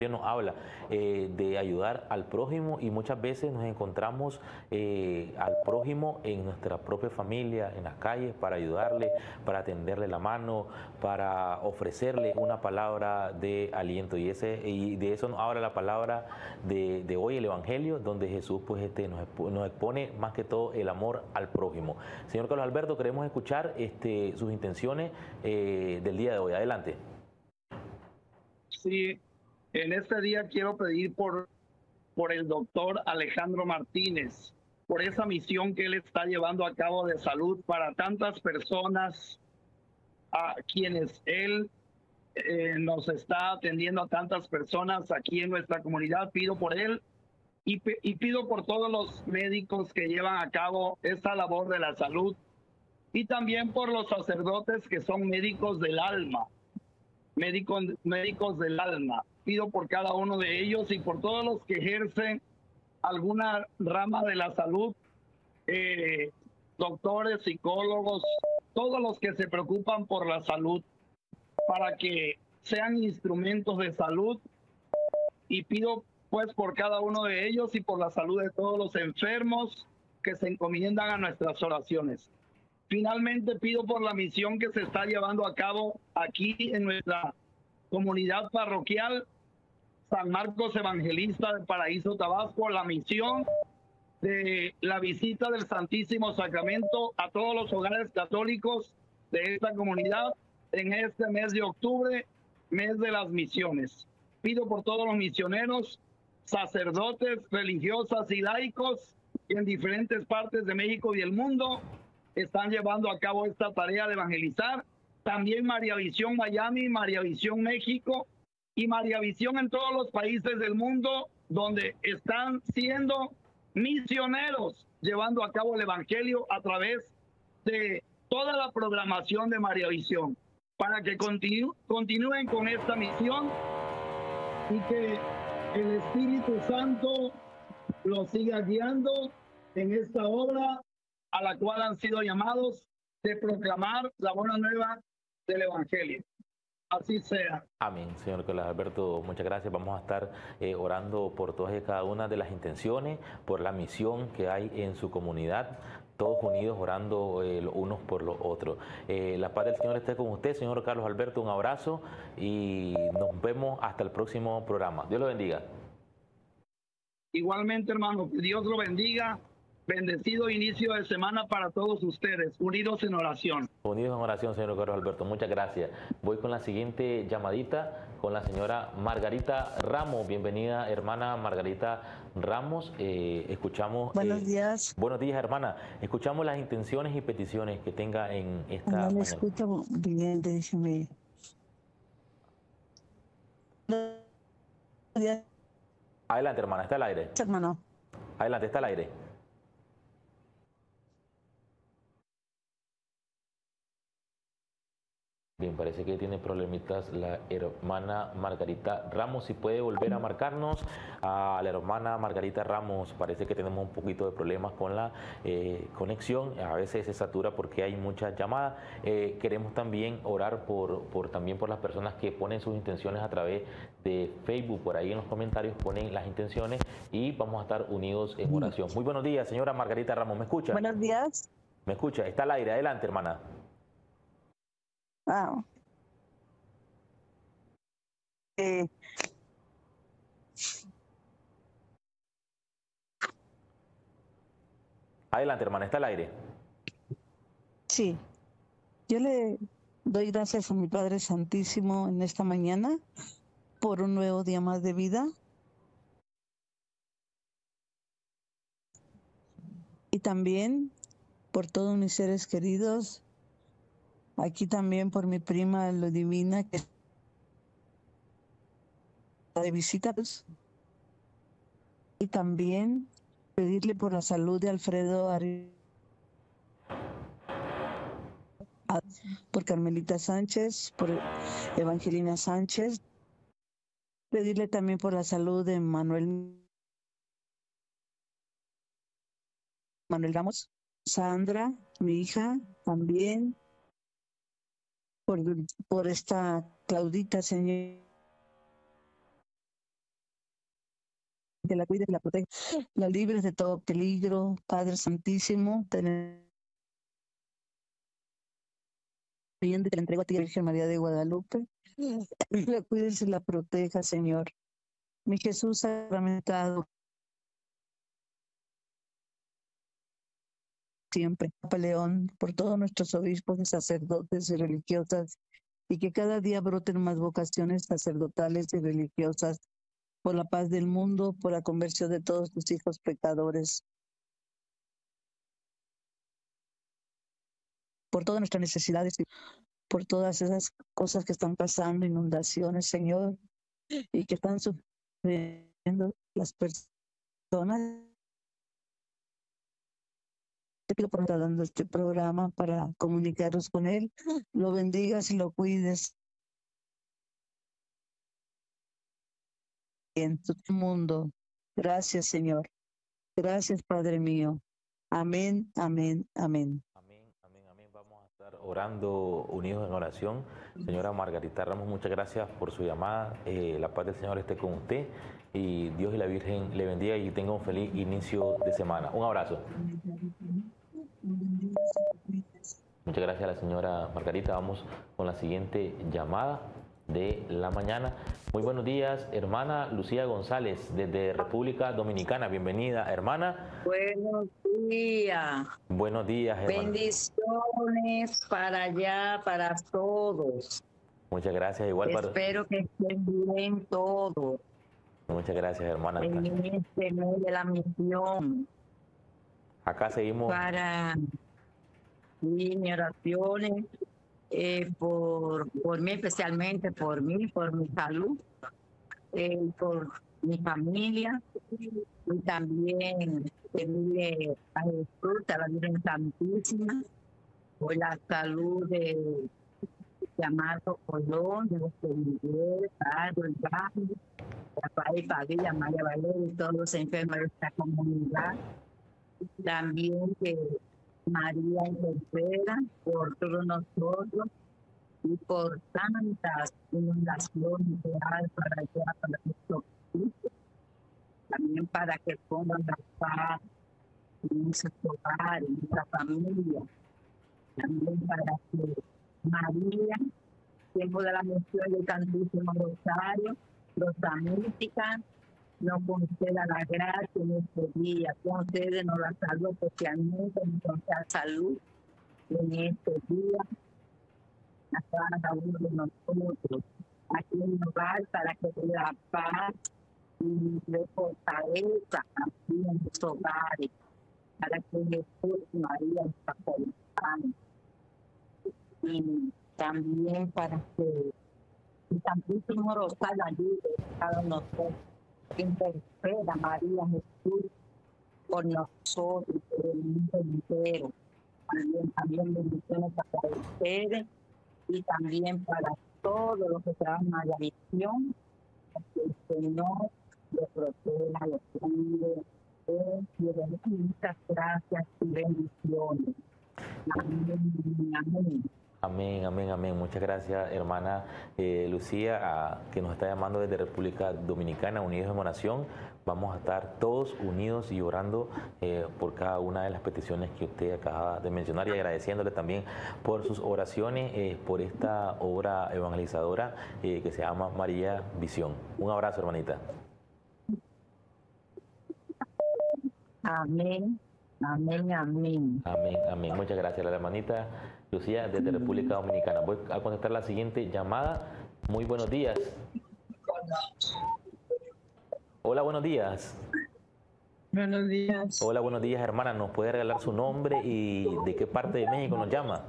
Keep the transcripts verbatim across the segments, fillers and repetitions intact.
nos habla eh, de ayudar al prójimo y muchas veces nos encontramos eh, al prójimo en nuestra propia familia, en las calles, para ayudarle, para tenderle la mano, para ofrecerle una palabra de aliento. Y, ese, y de eso nos habla la palabra de, de hoy, el Evangelio, donde Jesús pues, este, nos, nos expone más que todo el amor al prójimo. Señor Carlos Alberto, queremos escuchar este, sus intenciones eh, del día de hoy. Adelante. Sí. En este día quiero pedir por, por el doctor Alejandro Martínez, por esa misión que él está llevando a cabo de salud para tantas personas a quienes él eh, nos está atendiendo, a tantas personas aquí en nuestra comunidad. Pido por él y, y pido por todos los médicos que llevan a cabo esta labor de la salud y también por los sacerdotes que son médicos del alma, médicos, médicos del alma. Pido por cada uno de ellos y por todos los que ejercen alguna rama de la salud, eh, doctores, psicólogos, todos los que se preocupan por la salud, para que sean instrumentos de salud. Y pido pues por cada uno de ellos y por la salud de todos los enfermos que se encomiendan a nuestras oraciones. Finalmente pido por la misión que se está llevando a cabo aquí en nuestra comunidad parroquial San Marcos Evangelista del Paraíso, Tabasco, la misión de la visita del Santísimo Sacramento a todos los hogares católicos de esta comunidad en este mes de octubre, mes de las misiones. Pido por todos los misioneros, sacerdotes, religiosas y laicos que en diferentes partes de México y del mundo están llevando a cabo esta tarea de evangelizar. También María Visión Miami, María Visión México y María Visión en todos los países del mundo donde están siendo misioneros, llevando a cabo el Evangelio a través de toda la programación de María Visión, para que continu continúen con esta misión y que el Espíritu Santo los siga guiando en esta obra a la cual han sido llamados de proclamar la buena nueva del Evangelio. Así sea. Amén, señor Carlos Alberto, muchas gracias. Vamos a estar eh, orando por todas y cada una de las intenciones, por la misión que hay en su comunidad, todos unidos orando eh, los unos por los otros. Eh, la paz del Señor esté con usted, señor Carlos Alberto, un abrazo y nos vemos hasta el próximo programa. Dios lo bendiga. Igualmente, hermano, que Dios lo bendiga. Bendecido inicio de semana para todos ustedes, unidos en oración. Unidos en oración, señor Carlos Alberto, muchas gracias. Voy con la siguiente llamadita con la señora Margarita Ramos. Bienvenida, hermana Margarita Ramos. Eh, escuchamos... Buenos eh, días. Buenos días, hermana. Escuchamos las intenciones y peticiones que tenga en esta... No me mañana. escucho bien, déjeme. Adelante, hermana, está al aire. Hermano. Adelante, está al aire. Bien, parece que tiene problemitas la hermana Margarita Ramos. Si puede volver a marcarnos a la hermana Margarita Ramos, parece que tenemos un poquito de problemas con la eh, conexión. A veces se satura porque hay muchas llamadas. Eh, queremos también orar por, por, también por las personas que ponen sus intenciones a través de Facebook. Por ahí en los comentarios ponen las intenciones y vamos a estar unidos en oración. Muy buenos días, señora Margarita Ramos. ¿Me escucha? Buenos días. ¿Me escucha? Está al aire. Adelante, hermana. Ah. Eh. Adelante, hermana, está al aire. Sí, yo le doy gracias a mi Padre Santísimo en esta mañana por un nuevo día más de vida. Y también por todos mis seres queridos. Aquí también por mi prima Ludivina, que está de visitas. Y también pedirle por la salud de Alfredo Ari, por Carmelita Sánchez, por Evangelina Sánchez. Pedirle también por la salud de Manuel, Manuel Ramos, Sandra, mi hija, también. Por, por esta Claudita, señor, que la cuides, que la proteja, la libres de todo peligro, Padre Santísimo, te la entrego a ti, Virgen María de Guadalupe, la cuides y la proteja, Señor. Mi Jesús sacramentado, siempre, Papa León, por todos nuestros obispos y sacerdotes y religiosas, y que cada día broten más vocaciones sacerdotales y religiosas, por la paz del mundo, por la conversión de todos tus hijos pecadores, por todas nuestras necesidades y por todas esas cosas que están pasando, inundaciones, Señor, y que están sufriendo las personas. Te pido por estar dando este programa para comunicarnos con Él, lo bendigas y lo cuides en tu mundo. Gracias, Señor. Gracias, Padre mío. Amén, amén, amén. Amén, amén, amén. Vamos a estar orando unidos en oración. Señora Margarita Ramos, muchas gracias por su llamada. Eh, la paz del Señor esté con usted y Dios y la Virgen le bendiga y tenga un feliz inicio de semana. Un abrazo. Muchas gracias a la señora Margarita. Vamos con la siguiente llamada de la mañana. Muy buenos días, hermana Lucía González, desde República Dominicana. Bienvenida, hermana. Buenos días. Buenos días, hermana. Bendiciones para allá, para todos. Muchas gracias, igual para... Espero que estén bien todos. Muchas gracias, hermana. En este mes de la misión. Acá seguimos. Para mis oraciones eh, por, por mí, especialmente por mí, por mi salud, eh, por mi familia, y también pedirle a Jesús, a la Virgen Santísima, por la salud de Amado Colón, de José Miguel, Pablo, el Barrio, Rafael Padilla, María Valeria y todos los enfermos de esta comunidad. También que María interceda por todos nosotros y por tantas inundaciones que hay para allá, para nuestro país. También para que pongan la paz en nuestros hogares, en nuestra familia. También para que María, tiempo de la misión del Santísimo Rosario, los mística, nos conceda la gracia en este día, concédenos la salud, especialmente nuestra salud en este día, a cada uno de nosotros, aquí en el hogar, para que dé la paz y de fortaleza aquí en los hogares, para que Jesús y María nos acompañen. Y también para que el Santísimo Rosario ayude a cada uno de nosotros. Interceda María Jesús por nosotros, por el mundo entero. También, también bendiciones para ustedes y también para todos los que trabajan a la visión, que el Señor les proteja, les cuide, les dé muchas gracias y bendiciones. Amén, amén. Amén, amén, amén. Muchas gracias, hermana eh, Lucía, a, que nos está llamando desde República Dominicana, unidos en oración. Vamos a estar todos unidos y orando eh, por cada una de las peticiones que usted acaba de mencionar y agradeciéndole también por sus oraciones, eh, por esta obra evangelizadora eh, que se llama María Visión. Un abrazo, hermanita. Amén, amén, amén. Amén, amén. Muchas gracias, la hermanita Lucía, desde República Dominicana. Voy a contestar la siguiente llamada. Muy buenos días. Hola, buenos días. Buenos días. Hola, buenos días, hermana. ¿Nos puede regalar su nombre y de qué parte de México nos llama?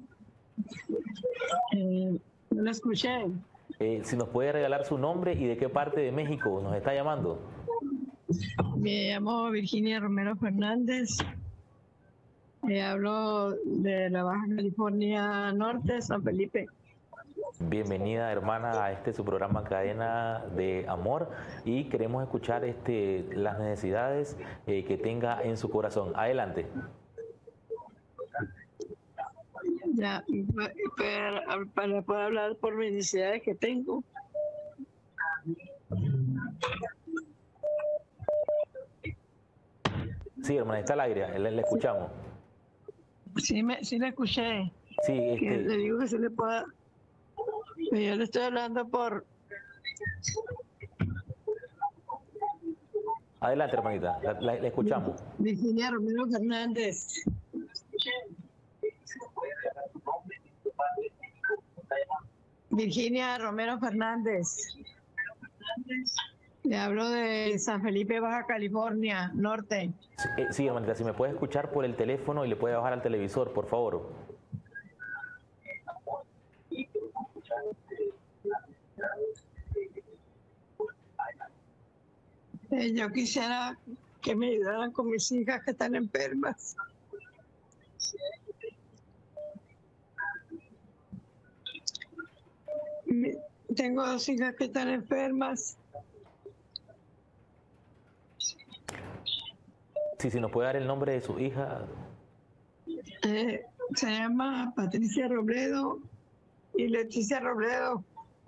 Eh, no lo escuché. Eh, si nos puede regalar su nombre y de qué parte de México nos está llamando. Me llamo Virginia Romero Fernández. Eh, hablo de la Baja California Norte, San Felipe. Bienvenida, hermana, a este su programa Cadena de Amor y queremos escuchar este, las necesidades eh, que tenga en su corazón. Adelante. Ya, para, para poder hablar por mis necesidades que tengo. Sí, hermana, está al aire, le, le escuchamos. Sí, me, sí le escuché. Sí, Que este, le digo que se le pueda. Pero yo le estoy hablando por. adelante, hermanita, la, la- la escuchamos. Virginia Romero Fernández. Virginia Romero Fernández. Le hablo de San Felipe, Baja California, Norte. Sí, eh, sí, hermanita, si me puede escuchar por el teléfono y le puede bajar al televisor, por favor. Eh, yo quisiera que me ayudaran con mis hijas que están enfermas. Mi- Tengo dos hijas que están enfermas. Sí, si nos puede dar el nombre de su hija. Eh, se llama Patricia Robledo y Leticia Robledo.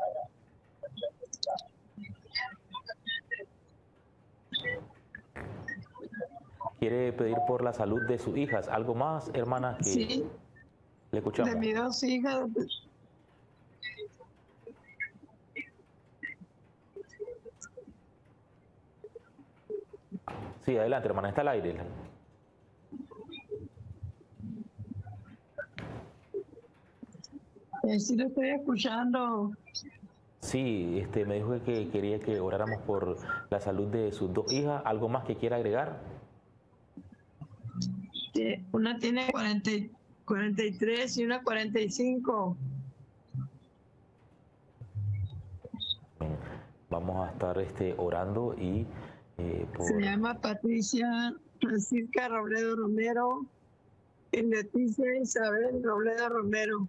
Quiere pedir por la salud de sus hijas. ¿Algo más, hermana? Que Sí, le escuchamos. de mis dos hijas. Sí, adelante, hermana, está al aire. Eh, sí lo estoy escuchando. Sí, este, me dijo que quería que oráramos por la salud de sus dos hijas. ¿Algo más que quiera agregar? Eh, Una tiene cuarenta, y- cuarenta y tres y una cuarenta y cinco. Bien, vamos a estar este, orando y eh, por... Se llama Patricia Francisca Robledo Romero y Leticia Isabel Robledo Romero.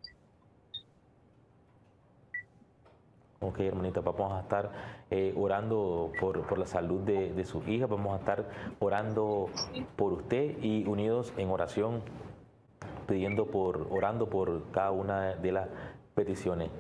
Ok, hermanita, vamos a estar eh, orando por, por la salud de, de sus hijas, vamos a estar orando por usted y unidos en oración, pidiendo por, orando por cada una de las peticiones.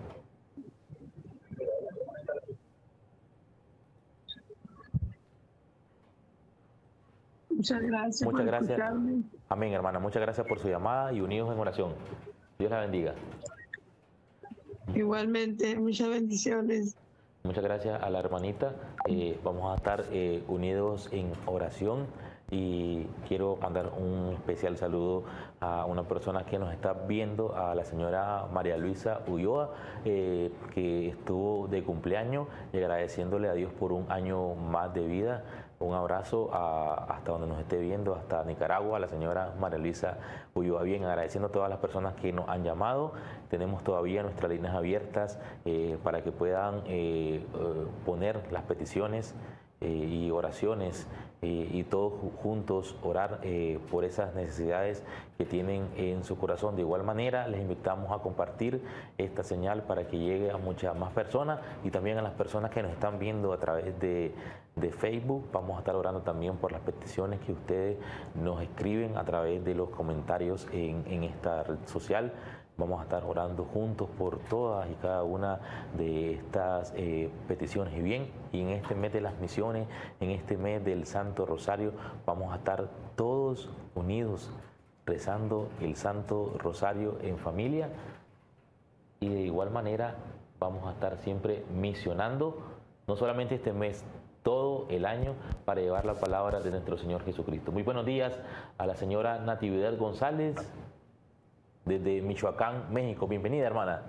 Muchas gracias Muchas por gracias. escucharme. Amén, hermana, muchas gracias por su llamada y unidos en oración. Dios la bendiga. Igualmente, muchas bendiciones. Muchas gracias a la hermanita. Eh, vamos a estar eh, unidos en oración y quiero mandar un especial saludo a una persona que nos está viendo, a la señora María Luisa Ulloa, eh, que estuvo de cumpleaños y agradeciéndole a Dios por un año más de vida. Un abrazo a, hasta donde nos esté viendo, hasta Nicaragua, a la señora María Luisa Ulloa. Bien, agradeciendo a todas las personas que nos han llamado. Tenemos todavía nuestras líneas abiertas eh, para que puedan eh, eh, poner las peticiones eh, y oraciones eh, y todos juntos orar eh, por esas necesidades que tienen en su corazón. De igual manera, les invitamos a compartir esta señal para que llegue a muchas más personas y también a las personas que nos están viendo a través de, de Facebook. Vamos a estar orando también por las peticiones que ustedes nos escriben a través de los comentarios en, en esta red social. Vamos a estar orando juntos por todas y cada una de estas eh, peticiones. Y bien, y en este mes de las misiones, en este mes del Santo Rosario, vamos a estar todos unidos rezando el Santo Rosario en familia. Y de igual manera vamos a estar siempre misionando, no solamente este mes, todo el año, para llevar la palabra de nuestro Señor Jesucristo. Muy buenos días a la señora Natividad González, desde Michoacán, México. Bienvenida, hermana.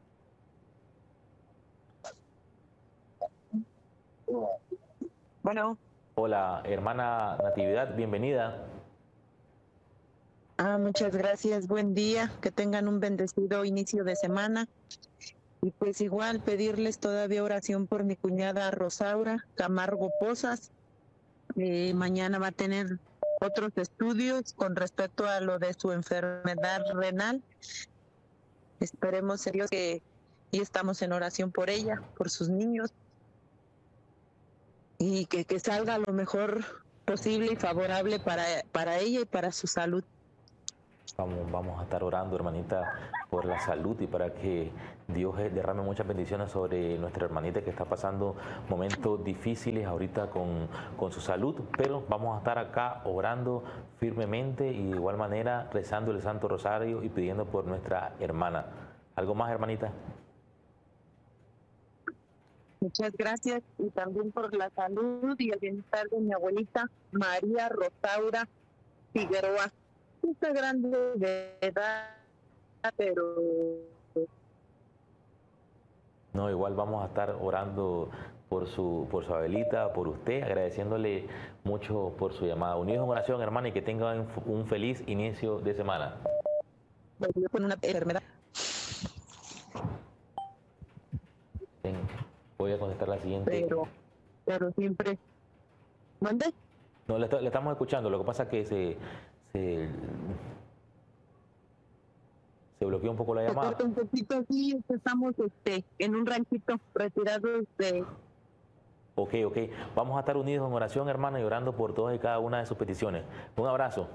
Bueno. Hola, hermana Natividad, bienvenida. Ah, muchas gracias. Buen día. Que tengan un bendecido inicio de semana. Y pues igual pedirles todavía oración por mi cuñada Rosaura Camargo Pozas. Eh, mañana va a tener otros estudios con respecto a lo de su enfermedad renal. Esperemos en Dios que y estamos en oración por ella, por sus niños, y que, que salga lo mejor posible y favorable para, para ella y para su salud. Vamos, vamos a estar orando, hermanita, por la salud y para que Dios derrame muchas bendiciones sobre nuestra hermanita que está pasando momentos difíciles ahorita con, con su salud, pero vamos a estar acá orando firmemente y de igual manera rezando el Santo Rosario y pidiendo por nuestra hermana. ¿Algo más, hermanita? Muchas gracias y también por la salud y el bienestar de mi abuelita María Rosaura Figueroa. Está grande de edad, pero... No, igual vamos a estar orando por su, por su abuelita, por usted, agradeciéndole mucho por su llamada. Unidos en oración, hermana, y que tengan un feliz inicio de semana. Con una enfermedad. Voy a contestar la siguiente. Pero, pero siempre... ¿Mande? No, le, le estamos escuchando, lo que pasa es que se... Se, se bloqueó un poco la llamada. Un poquito así, estamos este, en un ranchito retirados de... Ok, ok. Vamos a estar unidos en oración, hermana, y orando por todas y cada una de sus peticiones. Un abrazo.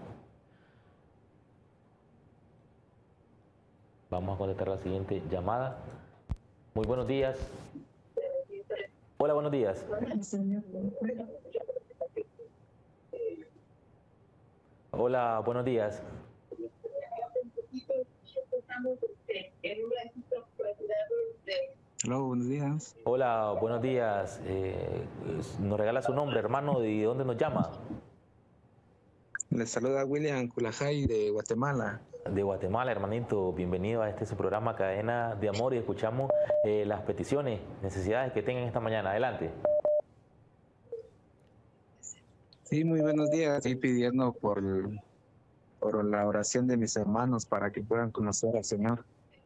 Vamos a contestar la siguiente llamada. Muy buenos días. Hola, buenos días. Hola, buenos días. Hola, buenos días. Hola, buenos días. Eh, ¿Nos regala su nombre, hermano? ¿Y de dónde nos llama? Les saluda William Culajay de Guatemala. De Guatemala, hermanito. Bienvenido a este su programa Cadena de Amor y escuchamos eh, las peticiones, necesidades que tengan esta mañana. Adelante. Sí, muy buenos días. Estoy pidiendo por, por la oración de mis hermanos para que puedan conocer al Señor.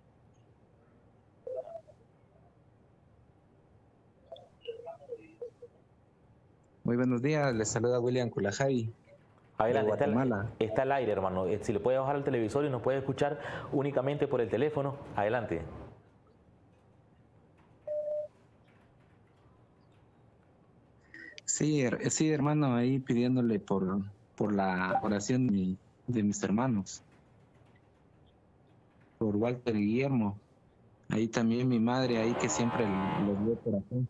Muy buenos días, les saluda William Culajay. Adelante, está el, está el aire, hermano. Si le puede bajar el televisor y nos puede escuchar únicamente por el teléfono, adelante. Sí, sí, hermano, ahí pidiéndole por, por la oración de, de mis hermanos. Por Walter y Guillermo. Ahí también mi madre, ahí que siempre los veo por aquí.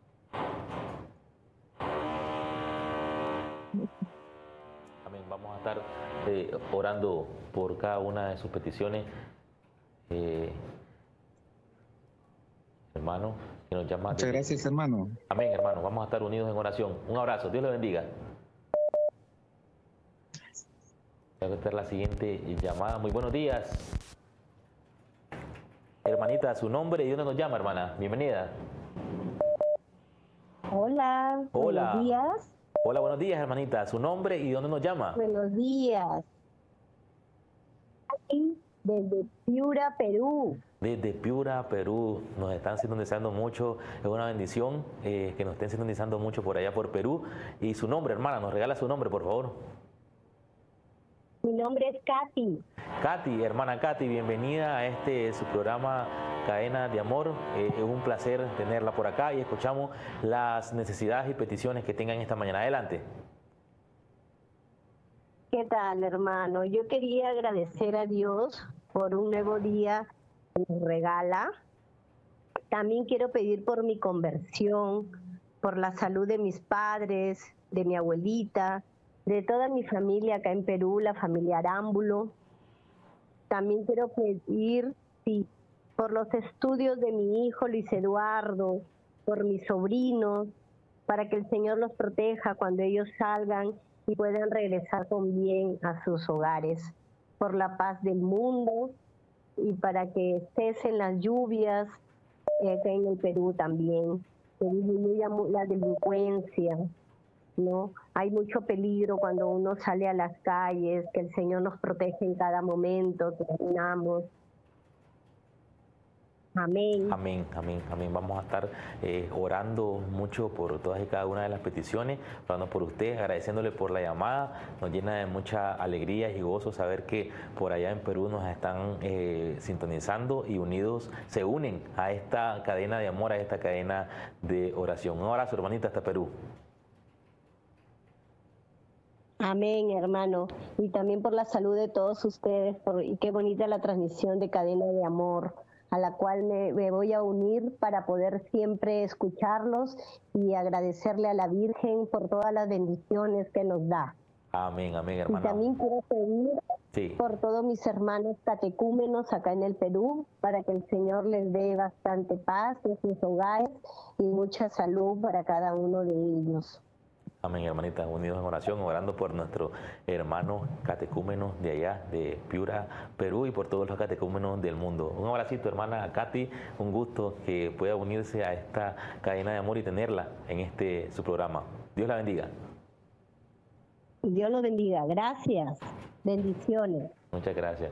Amén. Vamos a estar eh, orando por cada una de sus peticiones. Eh, hermano, que nos llama. Muchas gracias, hermano. Amén, hermano. Vamos a estar unidos en oración. Un abrazo. Dios le bendiga. Voy a meter la siguiente llamada. Muy buenos días. Hermanita, su nombre y dónde nos llama, hermana. Bienvenida. Hola. Hola. Buenos días. Hola, buenos días, hermanita. Su nombre y dónde nos llama. Buenos días. Aquí, desde Piura, Perú. Desde Piura, Perú, nos están sintonizando mucho, es una bendición eh, que nos estén sintonizando mucho por allá por Perú. Y su nombre, hermana, nos regala su nombre, por favor. Mi nombre es Katy. Katy, hermana Katy, bienvenida a este su programa Cadena de Amor. Eh, es un placer tenerla por acá y escuchamos las necesidades y peticiones que tengan esta mañana. Adelante. ¿Qué tal, hermano? Yo quería agradecer a Dios por un nuevo día que nos regala. También quiero pedir por mi conversión, por la salud de mis padres, de mi abuelita, de toda mi familia acá en Perú, la familia Arámbulo. También quiero pedir sí, por los estudios de mi hijo Luis Eduardo, por mis sobrinos, para que el Señor los proteja cuando ellos salgan y puedan regresar con bien a sus hogares, por la paz del mundo y para que cesen las lluvias eh, acá en el Perú también, que disminuya la delincuencia, ¿no? Hay mucho peligro cuando uno sale a las calles, que el Señor nos protege en cada momento que caminamos. Amén. Amén, amén, amén. Vamos a estar eh, orando mucho por todas y cada una de las peticiones, orando por usted, agradeciéndole por la llamada. Nos llena de mucha alegría y gozo saber que por allá en Perú nos están eh, sintonizando y unidos, se unen a esta cadena de amor, a esta cadena de oración. Un abrazo, hermanita, hasta Perú. Amén, hermano. Y también por la salud de todos ustedes. Por, y qué bonita la transmisión de Cadena de Amor, a la cual me, me voy a unir para poder siempre escucharlos y agradecerle a la Virgen por todas las bendiciones que nos da. Amén, amén, hermano. Y también quiero pedir sí. por todos mis hermanos catecúmenos acá en el Perú, para que el Señor les dé bastante paz en sus hogares y mucha salud para cada uno de ellos. Amén, hermanita, unidos en oración, orando por nuestros hermanos catecúmenos de allá, de Piura, Perú, y por todos los catecúmenos del mundo. Un abracito, hermana Katy, un gusto que pueda unirse a esta cadena de amor y tenerla en este su programa. Dios la bendiga. Dios lo bendiga, gracias, bendiciones. Muchas gracias.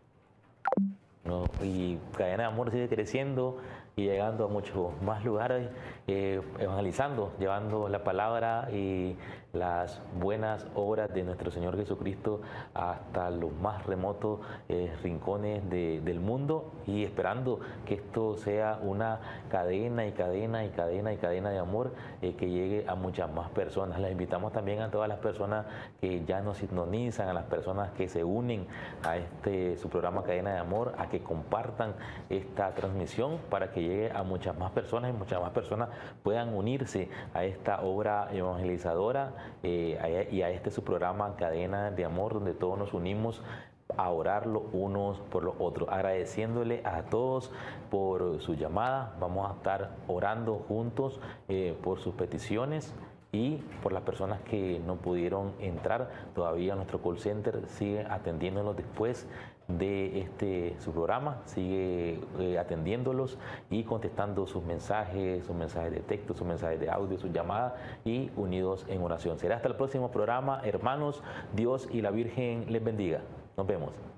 No, y Cadena de Amor sigue creciendo y llegando a muchos más lugares, eh, evangelizando, llevando la palabra y las buenas obras de nuestro Señor Jesucristo hasta los más remotos eh, rincones de, del mundo, y esperando que esto sea una cadena y cadena y cadena y cadena de amor eh, que llegue a muchas más personas. Les invitamos también a todas las personas que ya nos sintonizan, a las personas que se unen a este su programa Cadena de Amor, a que compartan esta transmisión para que llegue a muchas más personas y muchas más personas puedan unirse a esta obra evangelizadora eh, y a este su programa Cadena de Amor, donde todos nos unimos a orar los unos por los otros, agradeciéndole a todos por su llamada. Vamos a estar orando juntos eh, por sus peticiones y por las personas que no pudieron entrar. Todavía nuestro call center sigue atendiéndonos después de este su programa, sigue eh, atendiéndolos y contestando sus mensajes, sus mensajes de texto, sus mensajes de audio, sus llamadas, y unidos en oración. Será hasta el próximo programa, hermanos. Dios y la Virgen les bendiga. Nos vemos.